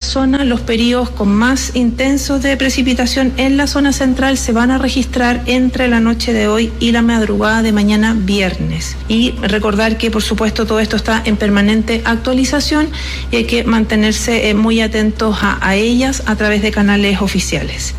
zona, los periodos con más intensos de precipitación en la zona central se van a registrar entre la noche de hoy y la madrugada de mañana viernes. Y recordar que, por supuesto, todo esto está en permanente actualización y hay que mantenerse muy atentos a ellas a través de canales oficiales.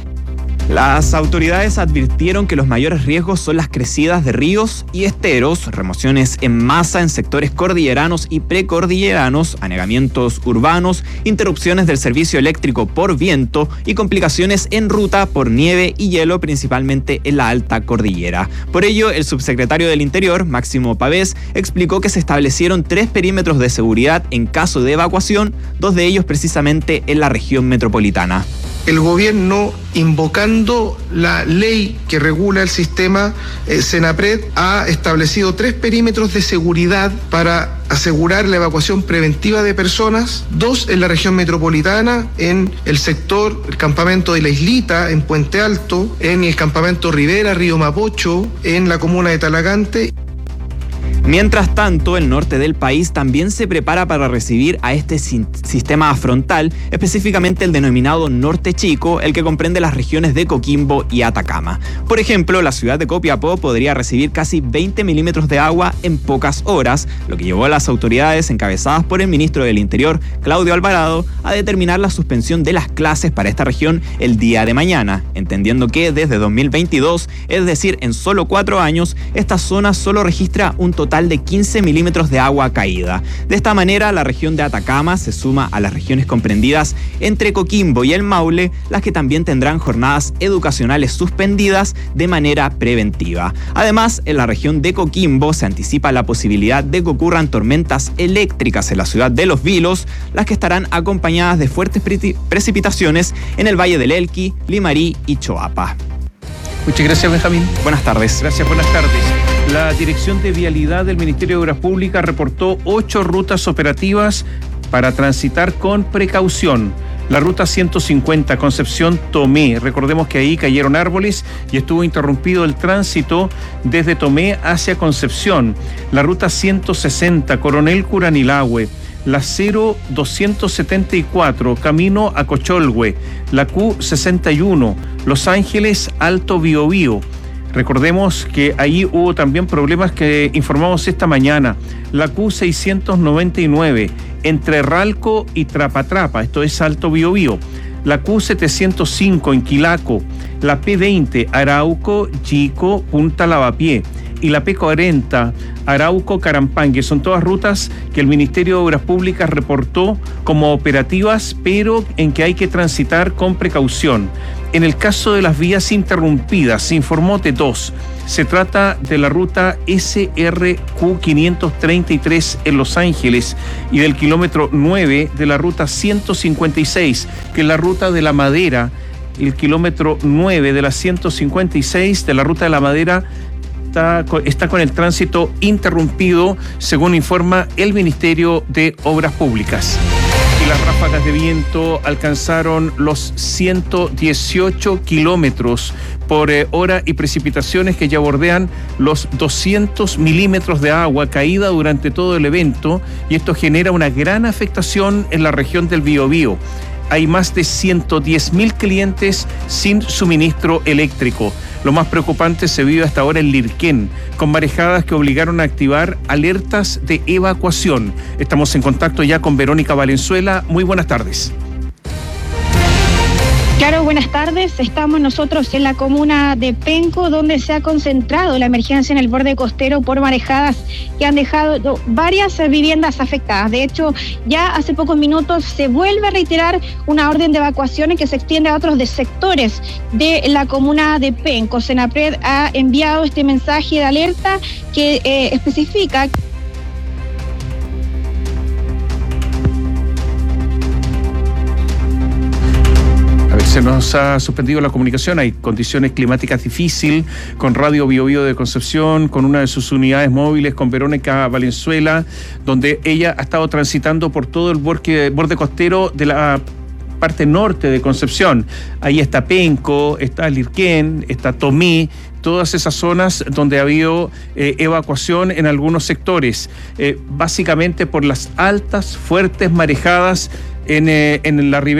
Las autoridades advirtieron que los mayores riesgos son las crecidas de ríos y esteros, remociones en masa en sectores cordilleranos y precordilleranos, anegamientos urbanos, interrupciones del servicio eléctrico por viento y complicaciones en ruta por nieve y hielo, principalmente en la alta cordillera. Por ello, el subsecretario del Interior, Máximo Pavés, explicó que se establecieron 3 perímetros de seguridad en caso de evacuación, 2 de ellos precisamente en la región metropolitana. El gobierno, invocando la ley que regula el sistema, Senapred ha establecido 3 perímetros de seguridad para asegurar la evacuación preventiva de personas, 2 en la región metropolitana, en el sector, el campamento de La Islita, en Puente Alto, en el campamento Rivera, Río Mapocho, en la comuna de Talagante. Mientras tanto, el norte del país también se prepara para recibir a este sistema frontal, específicamente el denominado Norte Chico, el que comprende las regiones de Coquimbo y Atacama. Por ejemplo, la ciudad de Copiapó podría recibir casi 20 milímetros de agua en pocas horas, lo que llevó a las autoridades encabezadas por el ministro del Interior, Claudio Alvarado, a determinar la suspensión de las clases para esta región el día de mañana, entendiendo que desde 2022, es decir, en solo 4 años, esta zona solo registra un total de 15 milímetros de agua caída. De esta manera, la región de Atacama se suma a las regiones comprendidas entre Coquimbo y el Maule, las que también tendrán jornadas educacionales suspendidas de manera preventiva. Además, en la región de Coquimbo se anticipa la posibilidad de que ocurran tormentas eléctricas en la ciudad de Los Vilos, las que estarán acompañadas de fuertes precipitaciones en el Valle del Elqui, Limarí y Choapa. Muchas gracias, Benjamín. Buenas tardes. Gracias, buenas tardes. La Dirección de Vialidad del Ministerio de Obras Públicas reportó 8 rutas operativas para transitar con precaución. La ruta 150 Concepción-Tomé, recordemos que ahí cayeron árboles y estuvo interrumpido el tránsito desde Tomé hacia Concepción. La ruta 160 Coronel Curanilahue. La 0274, camino a Cocholhue, la Q61, Los Ángeles, Alto Biobío. Recordemos que ahí hubo también problemas que informamos esta mañana. La Q699, entre Ralco y Trapatrapa, esto es Alto Biobío. La Q705 en Quilaco, la P20 Arauco, Chico, Punta Lavapié y la P40 Arauco, Carampangue. Son todas rutas que el Ministerio de Obras Públicas reportó como operativas, pero en que hay que transitar con precaución. En el caso de las vías interrumpidas, se informó de 2. Se trata de la ruta SRQ 533 en Los Ángeles y del kilómetro 9 de la ruta 156, que es la ruta de La Madera. El kilómetro 9 de la 156 de la ruta de La Madera está con el tránsito interrumpido, según informa el Ministerio de Obras Públicas. Y las ráfagas de viento alcanzaron los 118 kilómetros por hora y precipitaciones que ya bordean los 200 milímetros de agua caída durante todo el evento, y esto genera una gran afectación en la región del Biobío. Hay más de 110.000 clientes sin suministro eléctrico. Lo más preocupante se vive hasta ahora en Lirquén, con marejadas que obligaron a activar alertas de evacuación. Estamos en contacto ya con Verónica Valenzuela. Muy buenas tardes. Claro, buenas tardes. Estamos nosotros en la comuna de Penco, donde se ha concentrado la emergencia en el borde costero por marejadas que han dejado varias viviendas afectadas. De hecho, ya hace pocos minutos se vuelve a reiterar una orden de evacuaciones que se extiende a otros sectores de la comuna de Penco. Senapred ha enviado este mensaje de alerta que especifica Se nos ha suspendido la comunicación, hay condiciones climáticas difíciles con Radio Biobío de Concepción, con una de sus unidades móviles, con Verónica Valenzuela, donde ella ha estado transitando por todo el borde costero de la parte norte de Concepción. Ahí está Penco, está Lirquén, está Tomé, todas esas zonas donde ha habido evacuación en algunos sectores, básicamente por las altas, fuertes marejadas en la ribera